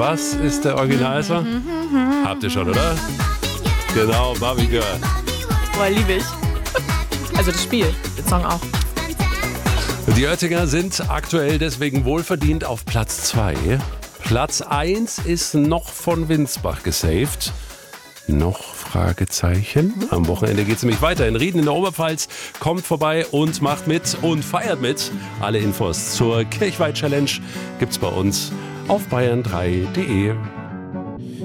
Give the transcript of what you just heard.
Was ist der Originalsong? Habt ihr schon, oder? Genau, Barbie Girl. Boah, liebe ich. Also das Spiel, den Song auch. Die Oettinger sind aktuell deswegen wohlverdient auf Platz 2. Platz 1 ist noch von Winsbach gesaved. Noch? Fragezeichen. Am Wochenende geht es nämlich weiter. In Rieden in der Oberpfalz. Kommt vorbei und macht mit und feiert mit. Alle Infos zur Kirchweih-Challenge gibt's bei uns auf bayern3.de.